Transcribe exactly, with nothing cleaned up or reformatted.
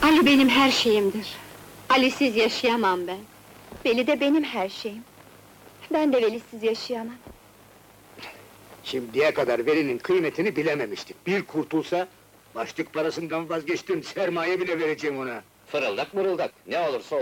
Ali benim her şeyimdir. Ali'siz yaşayamam ben. Veli de benim her şeyim. Ben de Veli'siz yaşayamam. Şimdiye kadar Veli'nin kıymetini bilememiştik. Bir kurtulsa, başlık parasından vazgeçtim, sermaye bile vereceğim ona. Fırıldak mırıldak, ne olursa